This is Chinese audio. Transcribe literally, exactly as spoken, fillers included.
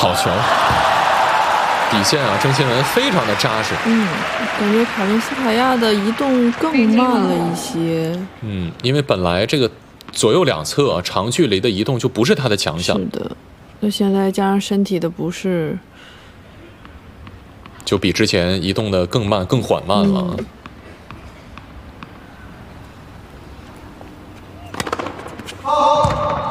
好球！底线啊，郑钦文非常的扎实。 嗯，感觉卡林斯卡亚的移动更慢了一些。 嗯，因为本来这个左右两侧、啊、长距离的移动就不是他的强项。 是的，那现在加上身体的不适， 就比之前移动的更慢、更缓慢了。嗯